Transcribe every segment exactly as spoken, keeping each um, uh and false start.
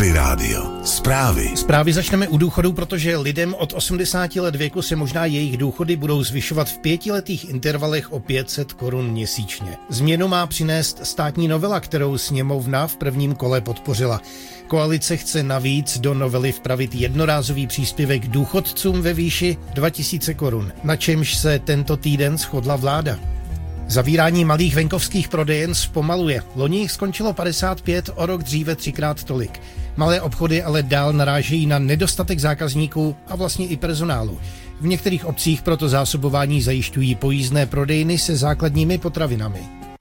Country Radio. Zprávy. Zprávy začneme u důchodů, protože lidem od osmdesáti let věku se možná jejich důchody budou zvyšovat v pětiletých intervalech o pět set korun měsíčně. Změnu má přinést státní novela, kterou sněmovna v prvním kole podpořila. Koalice chce navíc do novely vpravit jednorázový příspěvek důchodcům ve výši dva tisíce korun, na čemž se tento týden shodla vláda. Zavírání malých venkovských prodejen zpomaluje. Loni jich skončilo padesát pět, o rok dříve třikrát tolik. Malé obchody ale dál narážejí na nedostatek zákazníků a vlastně i personálu. V některých obcích proto zásobování zajišťují pojízdné prodejny se základními potravinami.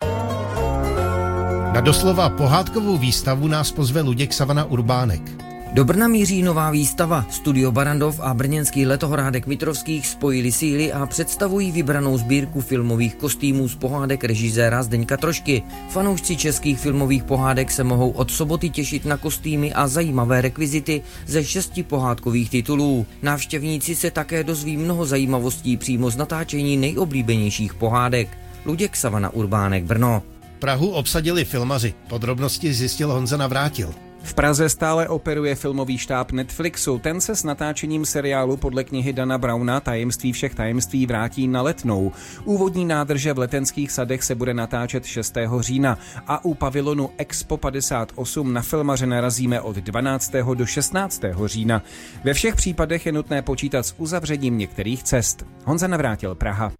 Na doslova pohádkovou výstavu nás pozve Luděk Savana Urbánek. Do Brna míří nová výstava. Studio Barrandov a brněnský letohrádek Mitrovských spojili síly a představují vybranou sbírku filmových kostýmů z pohádek režiséra Zdeňka Trošky. Fanoušci českých filmových pohádek se mohou od soboty těšit na kostýmy a zajímavé rekvizity ze šesti pohádkových titulů. Návštěvníci se také dozví mnoho zajímavostí přímo z natáčení nejoblíbenějších pohádek. Luděk Savana Urbánek, Brno. Prahu obsadili filmaři. Podrobnosti zjistil Honza Navrátil. V Praze stále operuje filmový štáb Netflixu. Ten se s natáčením seriálu podle knihy Dana Browna Tajemství všech tajemství vrátí na Letnou. Úvodní nádrže v Letenských sadech se bude natáčet šestého října a u pavilonu Expo padesát osm na filmaře narazíme od dvanáctého do šestnáctého října. Ve všech případech je nutné počítat s uzavřením některých cest. Honza Navrátil, Praha.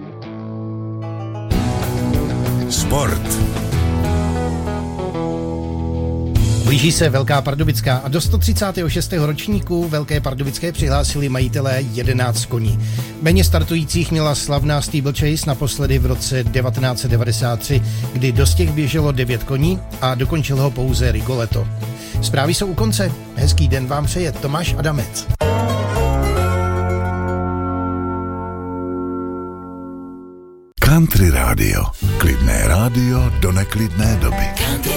Sport. Blíží se Velká Pardubická a do sto třicátého šestého ročníku Velké Pardubické přihlásili majitelé jedenáct koní. Méně startujících měla slavná Steeplechase naposledy v roce devatenáct set devadesát tři, kdy do stěh běželo devět koní a dokončil ho pouze Rigoletto. Zprávy jsou u konce. Hezký den vám přeje Tomáš Adamec. Country Radio. Klidné rádio do neklidné doby.